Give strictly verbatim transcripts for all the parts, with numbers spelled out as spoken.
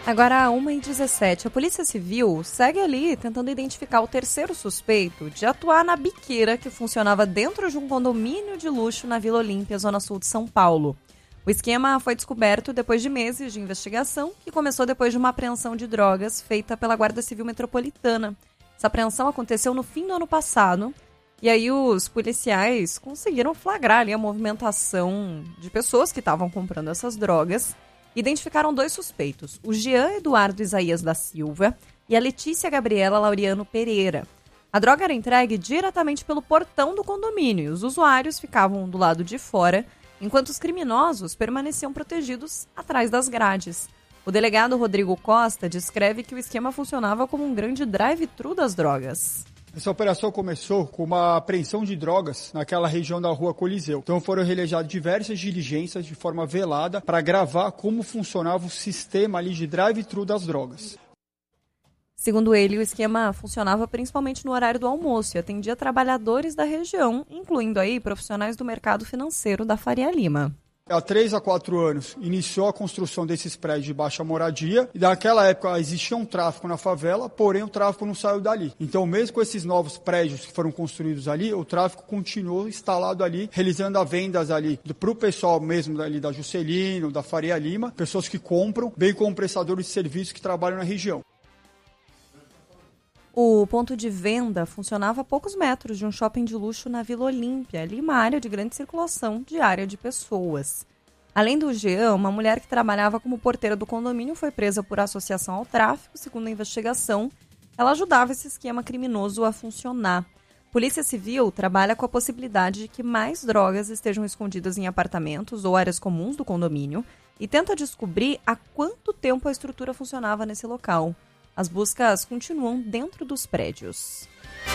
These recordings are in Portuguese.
Agora, uma e dezessete, a Polícia Civil segue ali tentando identificar o terceiro suspeito de atuar na biqueira que funcionava dentro de um condomínio de luxo na Vila Olímpia, zona sul de São Paulo. O esquema foi descoberto depois de meses de investigação, que começou depois de uma apreensão de drogas feita pela Guarda Civil Metropolitana. Essa apreensão aconteceu no fim do ano passado, e aí os policiais conseguiram flagrar ali a movimentação de pessoas que estavam comprando essas drogas. Identificaram dois suspeitos, o Jean Eduardo Isaías da Silva e a Letícia Gabriela Laureano Pereira. A droga era entregue diretamente pelo portão do condomínio e os usuários ficavam do lado de fora, enquanto os criminosos permaneciam protegidos atrás das grades. O delegado Rodrigo Costa descreve que o esquema funcionava como um grande drive-thru das drogas. Essa operação começou com uma apreensão de drogas naquela região da rua Coliseu. Então foram realizadas diversas diligências de forma velada para gravar como funcionava o sistema ali de drive-thru das drogas. Segundo ele, o esquema funcionava principalmente no horário do almoço e atendia trabalhadores da região, incluindo aí profissionais do mercado financeiro da Faria Lima. Há três a quatro anos, iniciou a construção desses prédios de baixa moradia e naquela época existia um tráfico na favela, porém o tráfico não saiu dali. Então, mesmo com esses novos prédios que foram construídos ali, o tráfico continuou instalado ali, realizando as vendas ali para o pessoal mesmo ali da Juscelino, da Faria Lima, pessoas que compram, bem como prestadores de serviços que trabalham na região. O ponto de venda funcionava a poucos metros de um shopping de luxo na Vila Olímpia, ali uma área de grande circulação diária de pessoas. Além do Jean, uma mulher que trabalhava como porteira do condomínio foi presa por associação ao tráfico. Segundo a investigação, ela ajudava esse esquema criminoso a funcionar. Polícia Civil trabalha com a possibilidade de que mais drogas estejam escondidas em apartamentos ou áreas comuns do condomínio e tenta descobrir há quanto tempo a estrutura funcionava nesse local. As buscas continuam dentro dos prédios.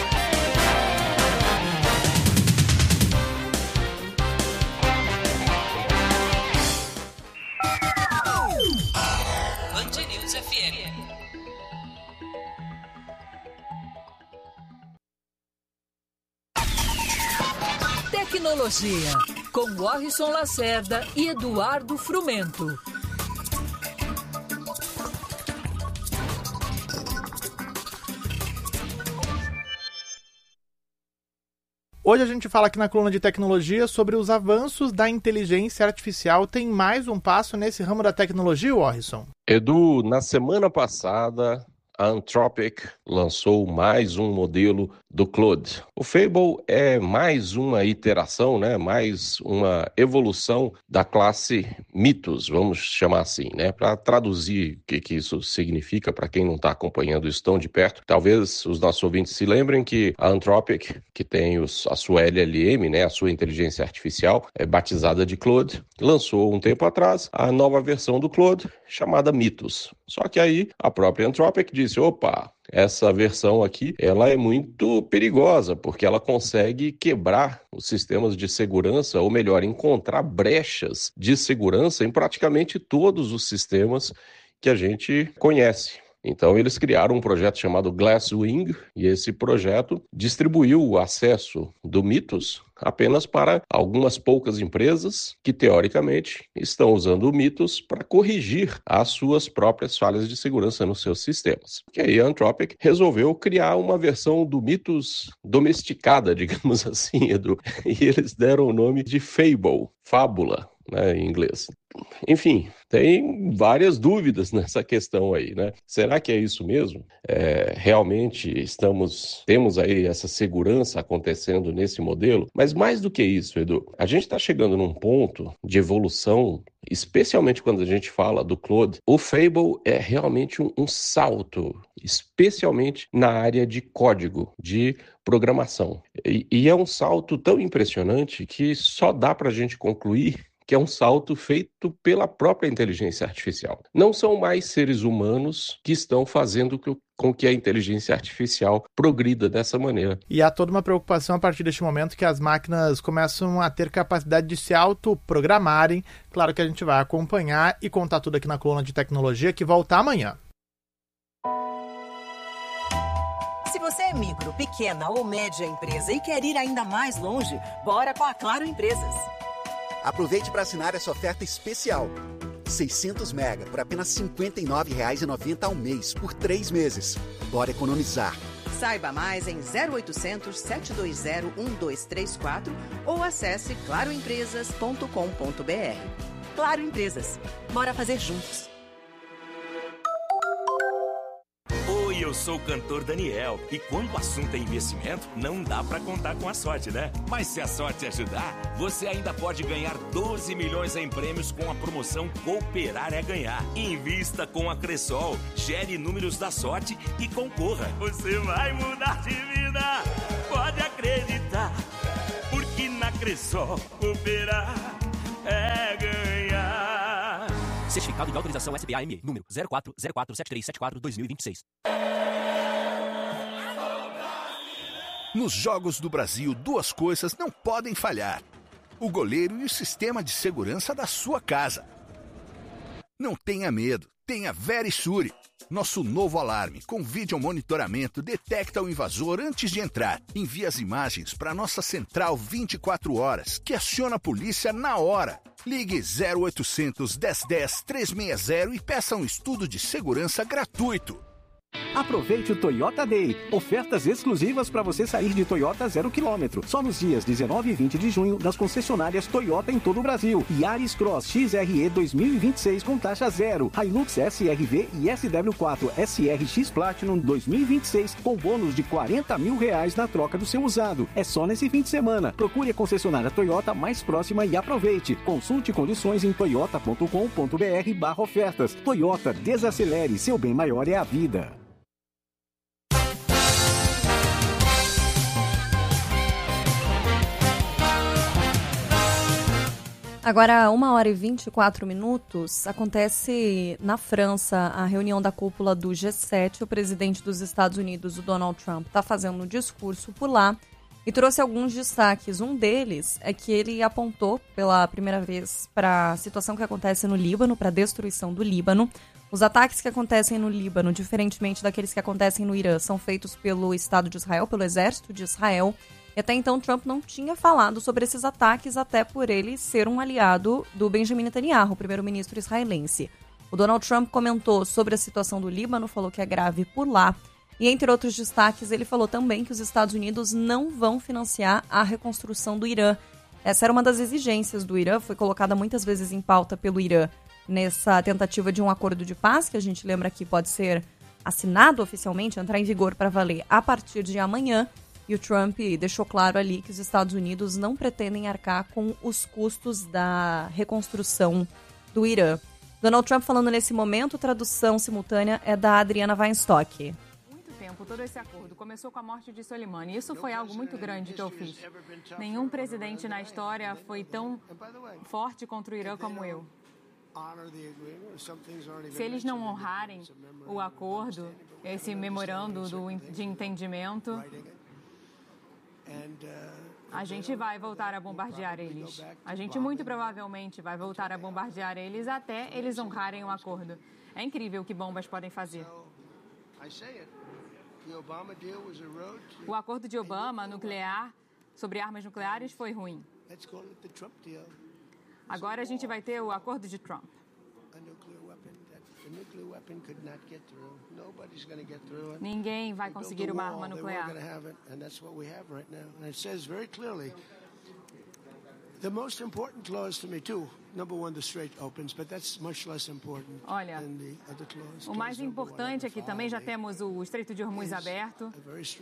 Band News F M. Tecnologia, com Warrison Lacerda e Eduardo Frumento. Hoje a gente fala aqui na coluna de tecnologia sobre os avanços da inteligência artificial. Tem mais um passo nesse ramo da tecnologia, Warrison? Edu, na semana passada, a Anthropic lançou mais um modelo do Claude. O Fable é mais uma iteração, né? Mais uma evolução da classe Mythos, vamos chamar assim, né? Para traduzir o que, que isso significa para quem não está acompanhando isso tão de perto, talvez os nossos ouvintes se lembrem que a Anthropic, que tem os, a sua L L M, né? A sua inteligência artificial, é batizada de Claude, lançou um tempo atrás a nova versão do Claude, chamada Mythos. Só que aí a própria Anthropic disse, opa, essa versão aqui, ela é muito perigosa, porque ela consegue quebrar os sistemas de segurança, ou melhor, encontrar brechas de segurança em praticamente todos os sistemas que a gente conhece. Então, eles criaram um projeto chamado Glasswing, e esse projeto distribuiu o acesso do Mythos apenas para algumas poucas empresas que, teoricamente, estão usando o Mythos para corrigir as suas próprias falhas de segurança nos seus sistemas. E aí a Anthropic resolveu criar uma versão do Mythos domesticada, digamos assim, Edu, e eles deram o nome de Fable, fábula, né, em inglês. Enfim, tem várias dúvidas nessa questão aí, né? Será que é isso mesmo? É, realmente estamos, temos aí essa segurança acontecendo nesse modelo? Mas mais do que isso, Edu, a gente está chegando num ponto de evolução, especialmente quando a gente fala do Claude. O Fable é realmente um, um salto, especialmente na área de código, de programação. E, e é um salto tão impressionante que só dá para a gente concluir que é um salto feito pela própria inteligência artificial. Não são mais seres humanos que estão fazendo com que a inteligência artificial progrida dessa maneira. E há toda uma preocupação a partir deste momento que as máquinas começam a ter capacidade de se autoprogramarem. Claro que a gente vai acompanhar e contar tudo aqui na coluna de tecnologia, que volta amanhã. Se você é micro, pequena ou média empresa e quer ir ainda mais longe, bora com a Claro Empresas. Aproveite para assinar essa oferta especial. seiscentos mega por apenas cinquenta e nove reais e noventa centavos ao mês, por três meses. Bora economizar. Saiba mais em zero oitocentos, sete dois zero, um dois três quatro ou acesse claro empresas ponto com ponto b r. Claro Empresas. Bora fazer juntos. Oi, eu sou o cantor Daniel. E quando o assunto é investimento, não dá pra contar com a sorte, né? Mas se a sorte ajudar, você ainda pode ganhar doze milhões em prêmios com a promoção Cooperar é Ganhar. Invista com a Cressol, gere números da sorte e concorra. Você vai mudar de vida, pode acreditar. Porque na Cressol, cooperar é ganhar. Certificado de autorização S B A M E, número zero quatro zero quatro sete três sete quatro dois mil e vinte e seis. Nos Jogos do Brasil, duas coisas não podem falhar: o goleiro e o sistema de segurança da sua casa. Não tenha medo, tenha Verisure. Nosso novo alarme com vídeo monitoramento detecta o invasor antes de entrar. Envia as imagens para nossa central vinte e quatro horas, que aciona a polícia na hora. Ligue zero oitocentos, dez dez, trezentos e sessenta e peça um estudo de segurança gratuito. Aproveite o Toyota Day. Ofertas exclusivas para você sair de Toyota zero quilômetro. Só nos dias dezenove e vinte de junho nas concessionárias Toyota em todo o Brasil. Yaris Cross X R E dois mil e vinte e seis com taxa zero. Hilux S R V e S W quatro S R X Platinum dois mil e vinte e seis com bônus de quarenta mil reais na troca do seu usado. É só nesse fim de semana. Procure a concessionária Toyota mais próxima e aproveite. Consulte condições em toyota ponto com ponto b r barra ofertas. Toyota, desacelere. Seu bem maior é a vida. Agora, uma hora e vinte e quatro minutos, acontece na França a reunião da cúpula do G sete. O presidente dos Estados Unidos, o Donald Trump, está fazendo um discurso por lá e trouxe alguns destaques. Um deles é que ele apontou pela primeira vez para a situação que acontece no Líbano, para a destruição do Líbano. Os ataques que acontecem no Líbano, diferentemente daqueles que acontecem no Irã, são feitos pelo Estado de Israel, pelo Exército de Israel. E até então Trump não tinha falado sobre esses ataques, até por ele ser um aliado do Benjamin Netanyahu, o primeiro-ministro israelense. O Donald Trump comentou sobre a situação do Líbano, falou que é grave por lá. E entre outros destaques, ele falou também que os Estados Unidos não vão financiar a reconstrução do Irã. Essa era uma das exigências do Irã, foi colocada muitas vezes em pauta pelo Irã nessa tentativa de um acordo de paz, que a gente lembra que pode ser assinado oficialmente, entrar em vigor para valer a partir de amanhã. E o Trump deixou claro ali que os Estados Unidos não pretendem arcar com os custos da reconstrução do Irã. Donald Trump falando nesse momento, tradução simultânea é da Adriana Weinstock. Muito tempo, todo esse acordo começou com a morte de Soleimani. Isso foi algo muito grande que eu fiz. Nenhum presidente na história foi tão forte contra o Irã como eu. Se eles não honrarem o acordo, esse memorando do, de entendimento, a gente vai voltar a bombardear eles. A gente muito provavelmente vai voltar a bombardear eles até eles honrarem o acordo. É incrível o que bombas podem fazer. O acordo de Obama nuclear sobre armas nucleares foi ruim. Agora a gente vai ter o acordo de Trump. Ninguém vai conseguir uma arma nuclear. Olha, o mais importante é que também já temos o Estreito de Hormuz aberto.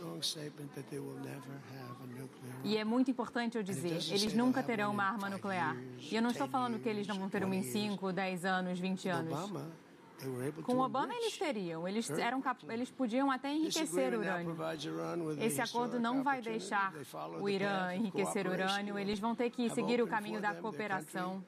E é muito importante eu dizer, eles nunca terão uma arma nuclear. E eu não estou falando que eles não vão ter uma em cinco, dez anos, vinte anos. Com Obama eles teriam, eles, eram, eles podiam até enriquecer urânio. Esse acordo não vai deixar o Irã enriquecer urânio, eles vão ter que seguir o caminho da cooperação.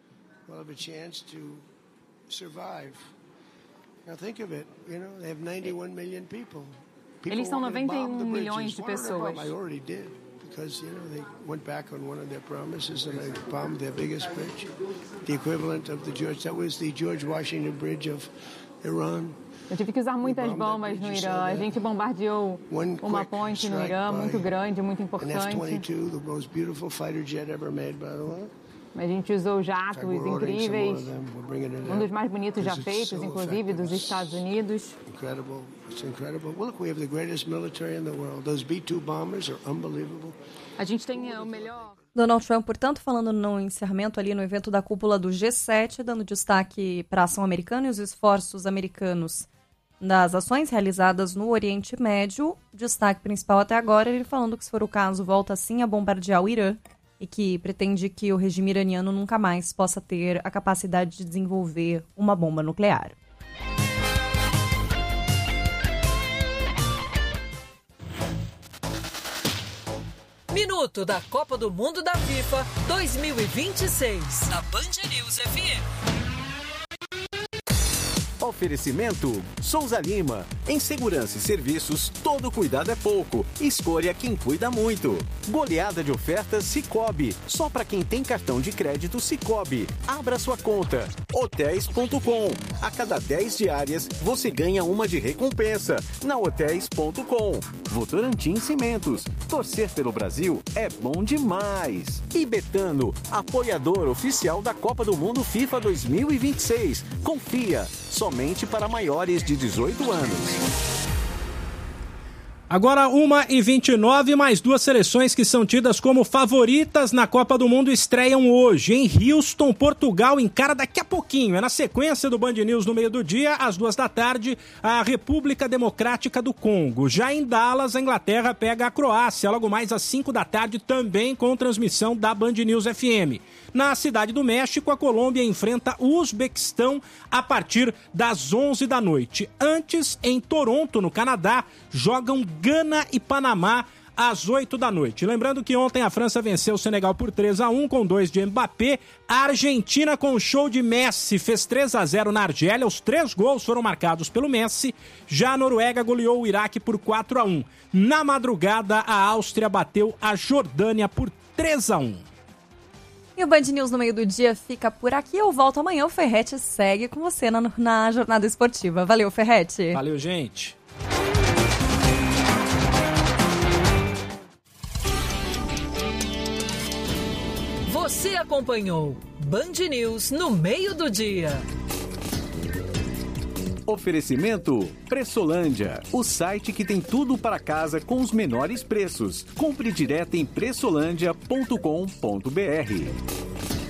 Eles são noventa e um milhões de pessoas. Because, you know, they went back on one of their promises and they bombed their biggest bridge. The equivalent of the George, that was the George Washington Bridge of Iran. Eu tive que usar muitas bombas no Irã. A gente bombardeou uma ponte no Irã muito grande, muito importante. An F twenty-two, the most beautiful fighter jet ever made, by the way. A gente usou jatos incríveis, um dos mais bonitos já feitos, inclusive, dos Estados Unidos. Incredible. It's incredible. Well, look, we have the greatest military in the world. Those B two bombers are unbelievable. A gente tem o melhor... Donald Trump, portanto, falando no encerramento ali no evento da cúpula do G sete, dando destaque para a ação americana e os esforços americanos das ações realizadas no Oriente Médio. Destaque principal até agora, ele falando que, se for o caso, volta sim a bombardear o Irã e que pretende que o regime iraniano nunca mais possa ter a capacidade de desenvolver uma bomba nuclear. Minuto da Copa do Mundo da FIFA dois mil e vinte e seis, na Band News F M. Oferecimento Souza Lima. Em segurança e serviços, todo cuidado é pouco. Escolha quem cuida muito. Goleada de ofertas Sicoob. Só para quem tem cartão de crédito Sicoob. Abra sua conta. Hotéis ponto com. A cada dez diárias, você ganha uma de recompensa. Na Hotéis ponto com. Votorantim Cimentos. Torcer pelo Brasil é bom demais. E Betano, apoiador oficial da Copa do Mundo FIFA dois mil e vinte e seis. Confia. Somente para maiores de dezoito anos. Agora uma e vinte e nove, mais duas seleções que são tidas como favoritas na Copa do Mundo estreiam hoje. Em Houston, Portugal encara daqui a pouquinho. É na sequência do Band News no meio do dia, às duas da tarde, a República Democrática do Congo. Já em Dallas, a Inglaterra pega a Croácia, logo mais às cinco da tarde, também com transmissão da Band News F M. Na Cidade do México, a Colômbia enfrenta o Uzbequistão a partir das onze da noite. Antes, em Toronto, no Canadá, jogam Gana e Panamá às oito da noite. Lembrando que ontem a França venceu o Senegal por três a um, com dois de Mbappé. A Argentina, com show de Messi, fez três a zero na Argélia. Os três gols foram marcados pelo Messi. Já a Noruega goleou o Iraque por quatro a um. Na madrugada, a Áustria bateu a Jordânia por três a um. E o Band News no meio do dia fica por aqui. Eu volto amanhã. O Ferretti segue com você na, na jornada esportiva. Valeu, Ferretti. Valeu, gente. Você acompanhou Band News no meio do dia. Oferecimento Pressolândia, o site que tem tudo para casa com os menores preços. Compre direto em pressolândia ponto com ponto br.